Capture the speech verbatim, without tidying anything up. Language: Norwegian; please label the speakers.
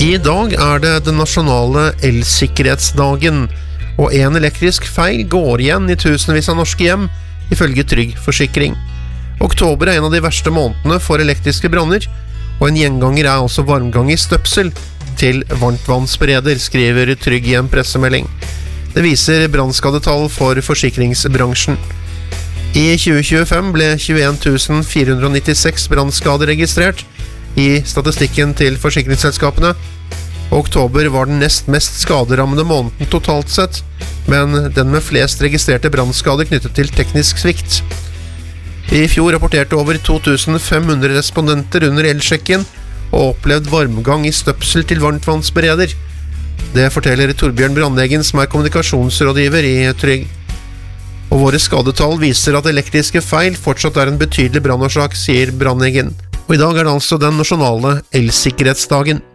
Speaker 1: I dag er det den nasjonale elsikkerhetsdagen, og en elektrisk feil går igjen i tusenvis av norske hjem, ifølge Trygg Forsikring. Oktober er en av de verste månedene for elektriske branner, og en gjenganger er også varmgang i støpsel til varmtvannsbereder, skriver Trygg i en pressemelding. Det viser brannskadetall for forsikringsbransjen. I tjue tjuefem ble tjueen tusen fire hundre nittiseks brannskader registrert i statistikken til forsikringsselskapene. Oktober var den nest mest skaderammede måneden totalt sett, men den med flest registrerte brannskader knyttet til teknisk svikt. I fjor rapporterte over to tusen fem hundre respondenter under elsjekken og opplevd varmgang i støpsel til varmtvannsbereder. Det forteller Torbjørn Brandegen, som er kommunikasjonsrådgiver i Trygg. Og våre skadetall viser at elektriske feil fortsatt er en betydelig brannårsak, sier Brandegen. Og i dag er det altså den nasjonale elsikkerhetsdagen.